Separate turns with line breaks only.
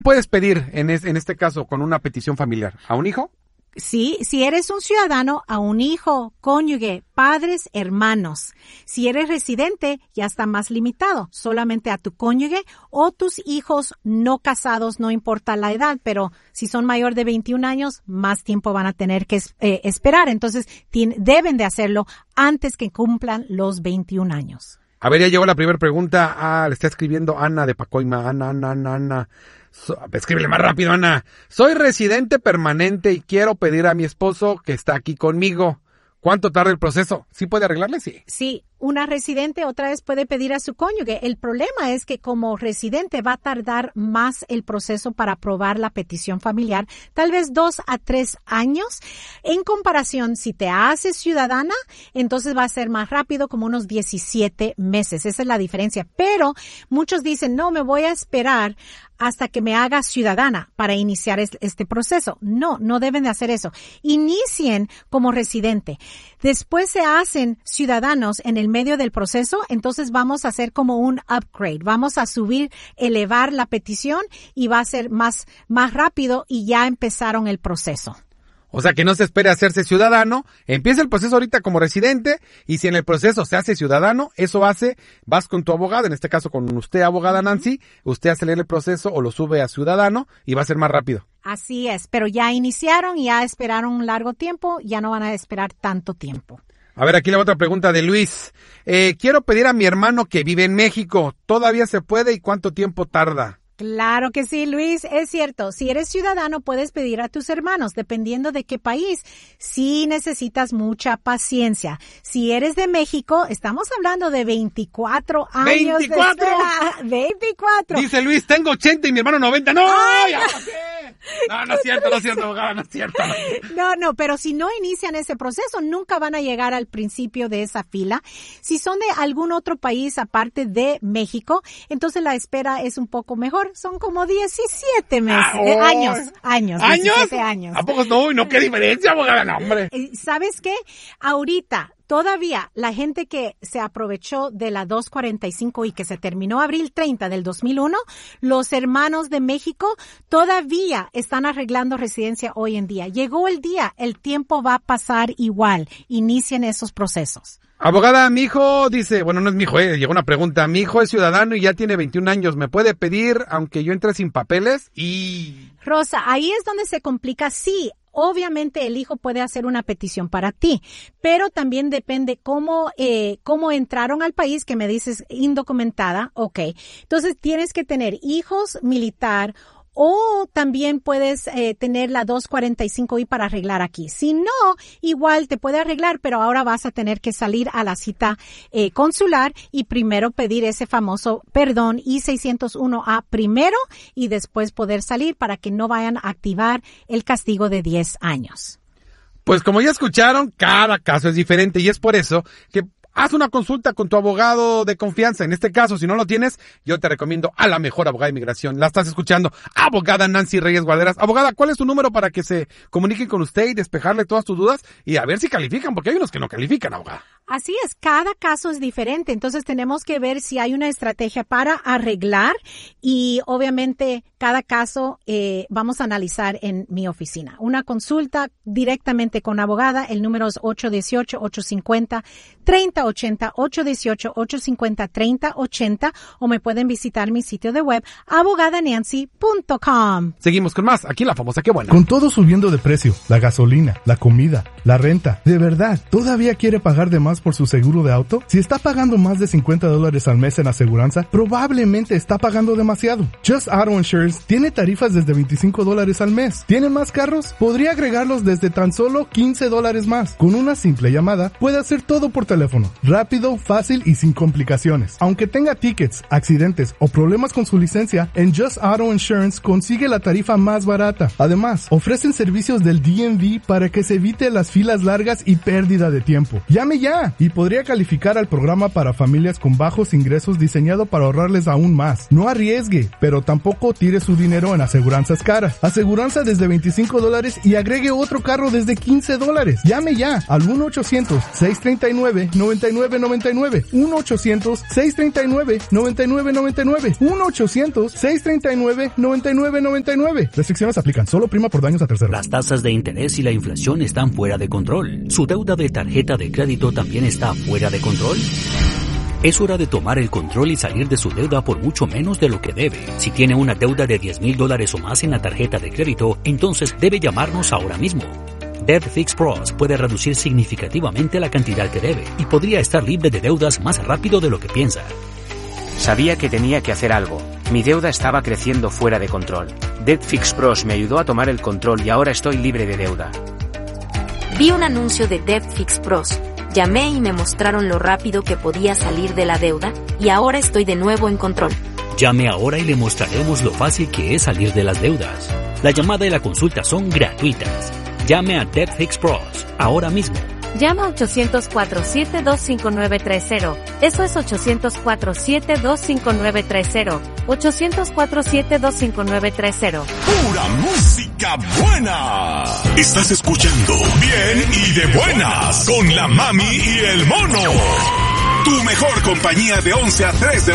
¿Puedes pedir en este caso con una petición familiar? ¿A un hijo?
Sí, si eres un ciudadano, a un hijo, cónyuge, padres, hermanos. Si eres residente, ya está más limitado, solamente a tu cónyuge o tus hijos no casados, no importa la edad, pero si son mayor de 21 años, más tiempo van a tener que esperar. Entonces, deben de hacerlo antes que cumplan los 21 años.
A ver, ya llegó la primera pregunta. Le está escribiendo Ana de Pacoima. Ana. Escríbele más rápido, Ana. Soy residente permanente y quiero pedir a mi esposo que está aquí conmigo. ¿Cuánto tarda el proceso? ¿Sí puede arreglarle? Sí.
Sí, una residente otra vez puede pedir a su cónyuge. El problema es que como residente va a tardar más el proceso para aprobar la petición familiar, tal vez 2 a 3 años. En comparación, si te haces ciudadana, entonces va a ser más rápido, como unos 17 meses. Esa es la diferencia. Pero muchos dicen, no, me voy a esperar hasta que me haga ciudadana para iniciar este proceso. No deben de hacer eso. Inicien como residente. Después se hacen ciudadanos en el medio del proceso, entonces vamos a hacer como un upgrade. Vamos a elevar la petición y va a ser más rápido y ya empezaron el proceso.
O sea, que no se espere a hacerse ciudadano, empieza el proceso ahorita como residente, y si en el proceso se hace ciudadano, vas con tu abogada, en este caso con usted, abogada Nancy, usted acelera el proceso o lo sube a ciudadano y va a ser más rápido.
Así es, pero ya iniciaron, ya esperaron un largo tiempo, ya no van a esperar tanto tiempo.
A ver, aquí la otra pregunta de Luis. Quiero pedir a mi hermano que vive en México, ¿todavía se puede y cuánto tiempo tarda?
Claro que sí, Luis, es cierto. Si eres ciudadano, puedes pedir a tus hermanos, dependiendo de qué país. Sí necesitas mucha paciencia. Si eres de México, estamos hablando de 24 años.
¿24?
24.
Dice Luis, tengo 80 y mi hermano 90. ¡No! ¡Ya pasé! No es cierto, abogada, no es cierto.
No, pero si no inician ese proceso, nunca van a llegar al principio de esa fila. Si son de algún otro país aparte de México, entonces la espera es un poco mejor. Son como 17 meses, años. 17 años.
¿A poco no? ¿Qué diferencia, abogada? No, hombre.
¿Sabes qué? Ahorita, todavía, la gente que se aprovechó de la 245 y que se terminó abril 30 del 2001, los hermanos de México todavía están arreglando residencia hoy en día. Llegó el día, el tiempo va a pasar igual. Inicien esos procesos.
Abogada, mi hijo dice, bueno, no es mi hijo, llegó una pregunta. Mi hijo es ciudadano y ya tiene 21 años. ¿Me puede pedir aunque yo entre sin papeles?
Rosa, ahí es donde se complica. Sí, obviamente el hijo puede hacer una petición para ti, pero también depende cómo entraron al país, que me dices indocumentada, ok. Entonces tienes que tener hijos militar, o también puedes tener la 245I para arreglar aquí. Si no, igual te puede arreglar, pero ahora vas a tener que salir a la cita consular y primero pedir ese famoso perdón I-601A primero y después poder salir para que no vayan a activar el castigo de 10 años.
Pues como ya escucharon, cada caso es diferente y es por eso que haz una consulta con tu abogado de confianza. En este caso, si no lo tienes, yo te recomiendo a la mejor abogada de inmigración. La estás escuchando, abogada Nancy Reyes Guarderas. Abogada, ¿cuál es tu número para que se comuniquen con usted y despejarle todas tus dudas y a ver si califican? Porque hay unos que no califican, abogada.
Así es, cada caso es diferente, entonces tenemos que ver si hay una estrategia para arreglar y obviamente cada caso vamos a analizar en mi oficina. Una consulta directamente con abogada, el número es 818-850-3080, 818-850-3080 o me pueden visitar mi sitio de web abogadanancy.com.
Seguimos con más, aquí en La Famosa Qué Buena.
Con todo subiendo de precio, la gasolina, la comida, la renta, ¿de verdad todavía quiere pagar de más por su seguro de auto? Si está pagando más de $50 al mes en aseguranza, probablemente está pagando demasiado. Just Auto Insurance tiene tarifas desde $25 al mes. ¿Tiene más carros? Podría agregarlos desde tan solo $15 más. Con una simple llamada, puede hacer todo por teléfono. Rápido, fácil y sin complicaciones. Aunque tenga tickets, accidentes o problemas con su licencia, en Just Auto Insurance consigue la tarifa más barata. Además, ofrecen servicios del DMV para que se evite las filas largas y pérdida de tiempo. ¡Llame ya! ya y podría calificar al programa para familias con bajos ingresos diseñado para ahorrarles aún más. No arriesgue, pero tampoco tire su dinero en aseguranzas caras. Aseguranza desde $25 y agregue otro carro desde $15. Llame ya al 1-800-639-9999. 1-800-639-9999. 1-800-639-9999. Restricciones aplican. Solo prima por daños a terceros.
Las tasas de interés y la inflación están fuera de control. ¿Su deuda de tarjeta de crédito también está fuera de control? Es hora de tomar el control y salir de su deuda por mucho menos de lo que debe. Si tiene una deuda de $10,000 o más en la tarjeta de crédito, entonces debe llamarnos ahora mismo. Debt Fix Pros puede reducir significativamente la cantidad que debe y podría estar libre de deudas más rápido de lo que piensa.
Sabía que tenía que hacer algo. Mi deuda estaba creciendo fuera de control. Debt Fix Pros me ayudó a tomar el control y ahora estoy libre de deuda.
Vi un anuncio de Debt Fix Pros. Llamé y me mostraron lo rápido que podía salir de la deuda, y ahora estoy de nuevo en control.
Llame ahora y le mostraremos lo fácil que es salir de las deudas. La llamada y la consulta son gratuitas. Llame a Debt Fix Pros ahora mismo.
Llama 800-472-5930. Eso es 800-472-5930. 800-472-5930.
¡Pura música buena! Estás escuchando Bien y de Buenas con la Mami y el Mono. Tu mejor compañía de 11 a 3 de